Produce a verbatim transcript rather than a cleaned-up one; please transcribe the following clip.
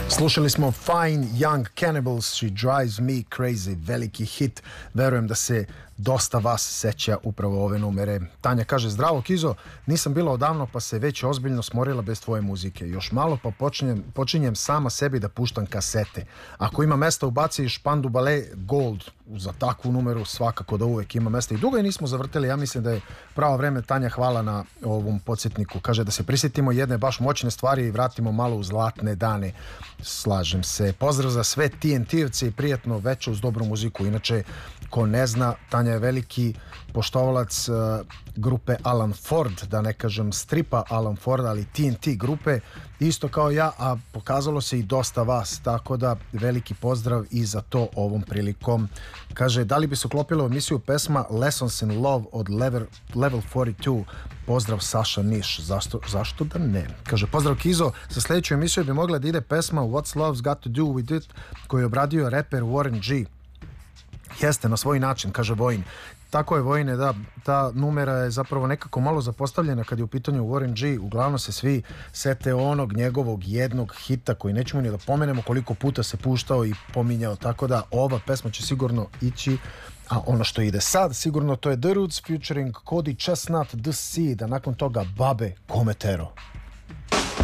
Slušali smo Fine Young Cannibals, She Drives Me Crazy, veliki hit. Verujem da se dosta vas seća upravo ove numere. Tanja kaže: zdravo Kizo, nisam bila odavno pa se već ozbiljno smorila bez tvoje muzike. Još malo pa počinjem, počinjem sama sebi da puštam kasete. Ako ima mesta ubaci Špandu Bale Gold. Za takvu numeru svakako da uvek ima mesta. I dugo je nismo zavrteli, ja mislim da je pravo vreme. Tanja, hvala na ovom podsjetniku. Kaže da se prisjetimo jedne baš moćne stvari i vratimo malo u zlatne dane. Slažem se. Pozdrav za sve T N T-evce i prijatno veče uz dobru muziku. Inače, ko ne zna, Tanja je veliki poštovalac uh, grupe Alan Ford, da ne kažem stripa Alan Ford, ali T N T grupe, isto kao ja, a pokazalo se i dosta vas, tako da veliki pozdrav i za to ovom prilikom. Kaže, da li bi se uklopila u emisiju pesma Lessons in Love od Level, Level četrdeset dva? Pozdrav Saša Niš. Zašto, zašto da ne? Kaže, pozdrav Kizo, za sljedeću emisiju bi mogla da ide pesma What's Love's Got to Do With It, koju je obradio reper Warren G. Jeste, na svoj način, kaže Vojin. Tako je, Vojine, da, ta numera je zapravo nekako malo zapostavljena kad je u pitanju Warren G. Uglavnom se svi sete onog njegovog jednog hita koji nećemo ni da pomenemo koliko puta se puštao i pominjao, tako da ova pesma će sigurno ići. A ono što ide sad, sigurno to je The Roots featuring Cody Chestnut, The Seed, a nakon toga Babe Cometero.